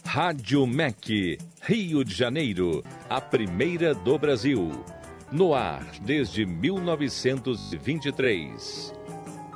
Rádio MEC, Rio de Janeiro, a primeira do Brasil. No ar desde 1923.